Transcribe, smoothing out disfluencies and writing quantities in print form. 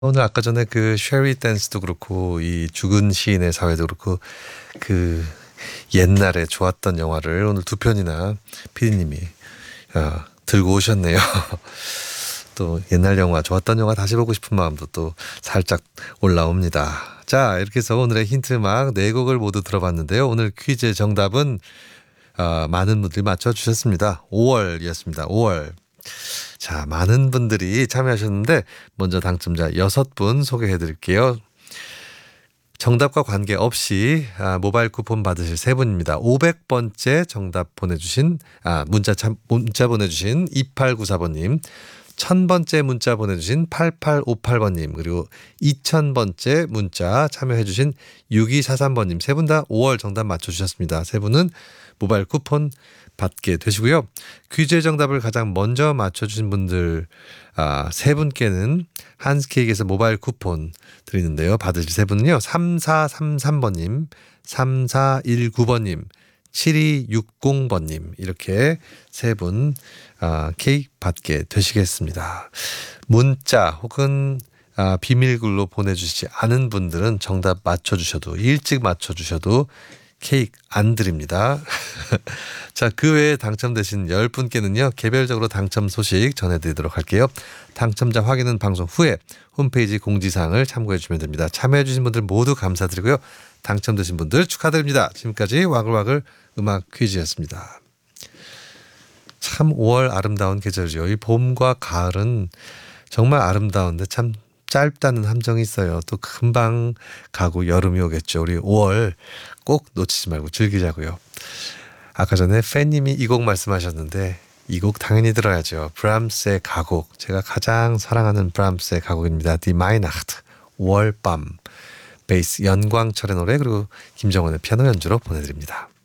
오늘 아까 전에 그 쉐리 댄스도 그렇고 이 죽은 시인의 사회도 그렇고 그 옛날에 좋았던 영화를 오늘 두 편이나 피디님이 들고 오셨네요. 또 옛날 영화 좋았던 영화 다시 보고 싶은 마음도 또 살짝 올라옵니다. 자, 이렇게 해서 오늘의 힌트 음악 네 곡을 모두 들어봤는데요. 오늘 퀴즈의 정답은 많은 분들이 맞춰주셨습니다. 5월이었습니다. 5월. 자, 많은 분들이 참여하셨는데 먼저 당첨자 6분 소개해 드릴게요. 정답과 관계없이 모바일 쿠폰 받으실 세 분입니다. 500번째 정답 보내주신 문자 보내주신 2894번님, 1000번째 문자 보내주신 8858번님, 그리고 2000번째 문자 참여해주신 6243번님 세 분 다 5월 정답 맞춰주셨습니다. 세 분은 모바일 쿠폰 받게 되시고요. 퀴즈의 정답을 가장 먼저 맞춰주신 분들 세 분께는 한스케이크에서 모바일 쿠폰 드리는데요. 받으실 세 분은요. 3433번님, 3419번님, 7260번님 이렇게 세 분 케이크 받게 되시겠습니다. 문자 혹은 비밀글로 보내주시지 않은 분들은 정답 맞춰주셔도 일찍 맞춰주셔도 케이크 안 드립니다. 자, 그 외에 당첨되신 10분께는요. 개별적으로 당첨 소식 전해드리도록 할게요. 당첨자 확인은 방송 후에 홈페이지 공지사항을 참고해 주시면 됩니다. 참여해 주신 분들 모두 감사드리고요. 당첨되신 분들 축하드립니다. 지금까지 와글와글 음악 퀴즈였습니다. 참 5월 아름다운 계절이죠. 이 봄과 가을은 정말 아름다운데 참 짧다는 함정이 있어요. 또 금방 가고 여름이 오겠죠. 우리 5월 꼭 놓치지 말고 즐기자고요. 아까 전에 팬님이 이 곡 말씀하셨는데 이 곡 당연히 들어야죠. 브람스의 가곡. 제가 가장 사랑하는 브람스의 가곡입니다. Die Weihnacht, 5월 밤. 베이스 연광철의 노래 그리고 김정원의 피아노 연주로 보내드립니다.